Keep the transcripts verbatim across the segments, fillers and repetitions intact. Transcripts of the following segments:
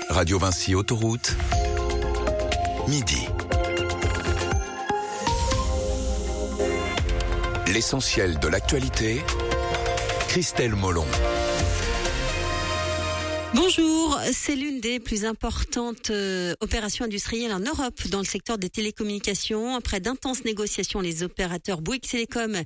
Radio Vinci Autoroute, midi. L'essentiel de l'actualité, Christelle Molon. Bonjour, c'est l'une des plus importantes euh, opérations industrielles en Europe dans le secteur des télécommunications. Après d'intenses négociations, les opérateurs Bouygues Telecom,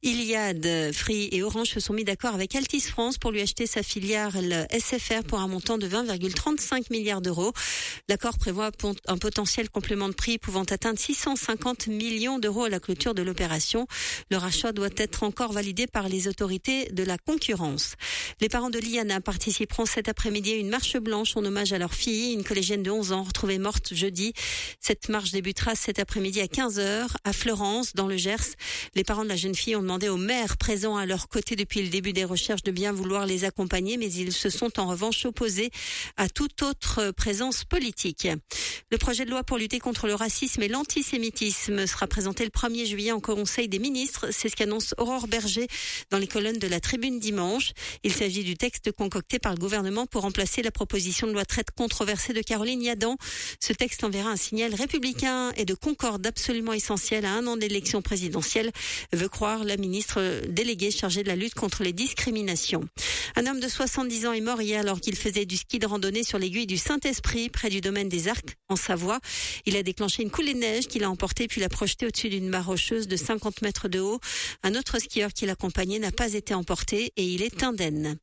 Iliad, Free et Orange se sont mis d'accord avec Altice France pour lui acheter sa filiale S F R pour un montant de vingt virgule trente-cinq milliards d'euros. L'accord prévoit un potentiel complément de prix pouvant atteindre six cent cinquante millions d'euros à la clôture de l'opération. Le rachat doit être encore validé par les autorités de la concurrence. Les parents de Liana participeront cet après-midi à une marche blanche en hommage à leur fille, une collégienne de onze ans retrouvée morte jeudi. Cette marche débutera cet après-midi à quinze heures à Fleurance, dans le Gers. Les parents de la jeune fille ont demandé au maire présent à leur côté depuis le début des recherches de bien vouloir les accompagner, mais ils se sont en revanche opposés à toute autre présence politique. Le projet de loi pour lutter contre le racisme et l'antisémitisme sera présenté le premier juillet en Conseil des ministres. C'est ce qu'annonce Aurore Berger dans les colonnes de la Tribune dimanche. Il s'agit du texte concocté par le gouvernement pour remplacer la proposition de loi très controversée de Caroline Yadan. Ce texte enverra un signal républicain et de concorde absolument essentiel à un an d'élection présidentielle, veut croire la ministre déléguée chargée de la lutte contre les discriminations. Un homme de soixante-dix ans est mort hier alors qu'il faisait du ski de randonnée sur l'aiguille du Saint-Esprit près du domaine des Arcs en Savoie. Il a déclenché une coulée de neige qu'il a emportée puis l'a projetée au-dessus d'une mare rocheuse de cinquante mètres de haut. Un autre skieur qui l'accompagnait n'a pas été emporté et il est indemne.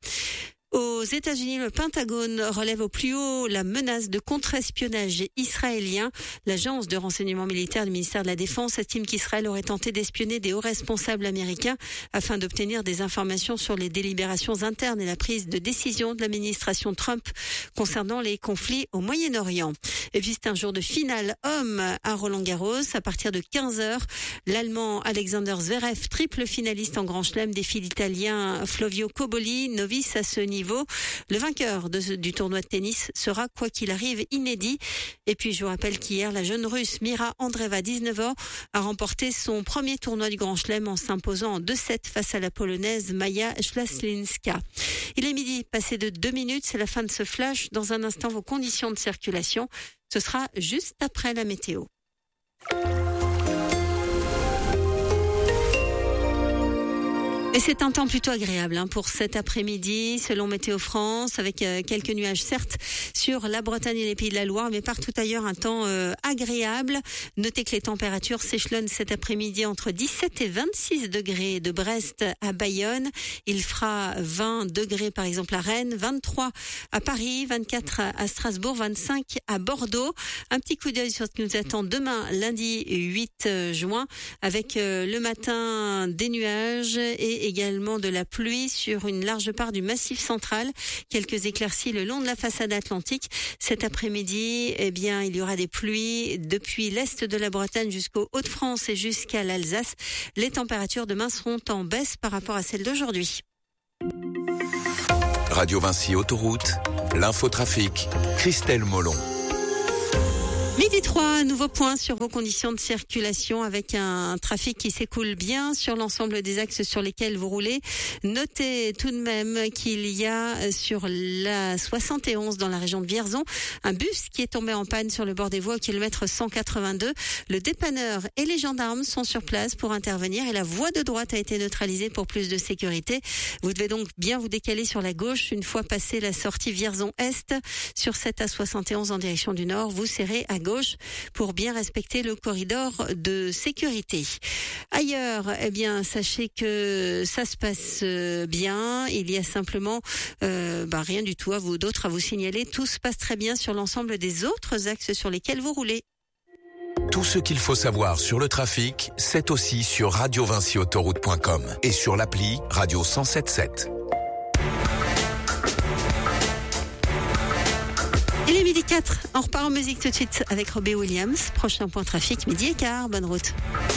Aux États-Unis, le Pentagone relève au plus haut la menace de contre-espionnage israélien. L'agence de renseignement militaire du ministère de la Défense estime qu'Israël aurait tenté d'espionner des hauts responsables américains afin d'obtenir des informations sur les délibérations internes et la prise de décision de l'administration Trump concernant les conflits au Moyen-Orient. Et puis c'est un jour de finale homme à Roland-Garros. À partir de quinze heures, l'Allemand Alexander Zverev, triple finaliste en Grand Chelem, défie l'Italien Flavio Cobolli, novice à ce niveau. Le vainqueur de ce, du tournoi de tennis sera, quoi qu'il arrive, inédit. Et puis, je vous rappelle qu'hier, la jeune Russe Mira Andreeva, dix-neuf ans, a remporté son premier tournoi du Grand Chelem en s'imposant en deux sept face à la Polonaise Maja Ślaslinska. Il est midi, passé de deux minutes, c'est la fin de ce flash. Dans un instant, vos conditions de circulation, ce sera juste après la météo. Et c'est un temps plutôt agréable hein, pour cet après-midi, selon Météo France, avec euh, quelques nuages certes sur la Bretagne et les Pays de la Loire, mais partout ailleurs un temps euh, agréable. Notez que les températures s'échelonnent cet après-midi entre dix-sept et vingt-six degrés de Brest à Bayonne. Il fera vingt degrés par exemple à Rennes, vingt-trois à Paris, vingt-quatre à Strasbourg, vingt-cinq à Bordeaux. Un petit coup d'œil sur ce qui nous attend demain, lundi huit juin, avec euh, le matin des nuages et également de la pluie sur une large part du Massif central. Quelques éclaircies le long de la façade atlantique. Cet après-midi, eh bien, il y aura des pluies depuis l'est de la Bretagne jusqu'aux Hauts-de-France et jusqu'à l'Alsace. Les températures demain seront en baisse par rapport à celles d'aujourd'hui. Radio Vinci Autoroute, l'infotrafic, Christelle Molon. Midi trois, nouveau point sur vos conditions de circulation avec un trafic qui s'écoule bien sur l'ensemble des axes sur lesquels vous roulez. Notez tout de même qu'il y a sur la soixante et onze dans la région de Vierzon un bus qui est tombé en panne sur le bord des voies au kilomètre cent quatre-vingt-deux. Le dépanneur et les gendarmes sont sur place pour intervenir et la voie de droite a été neutralisée pour plus de sécurité. Vous devez donc bien vous décaler sur la gauche une fois passé la sortie Vierzon-Est. Sur cette A soixante et onze en direction du nord, vous serrez à gauche pour bien respecter le corridor de sécurité. Ailleurs, eh bien, sachez que ça se passe bien. Il y a simplement euh, bah, rien du tout à vous, d'autres à vous signaler. Tout se passe très bien sur l'ensemble des autres axes sur lesquels vous roulez. Tout ce qu'il faut savoir sur le trafic, c'est aussi sur radio vinci autoroute point com et sur l'appli Radio cent sept sept. Il est midi quatre, on repart en musique tout de suite avec Robbie Williams. Prochain point trafic, midi et quart, bonne route.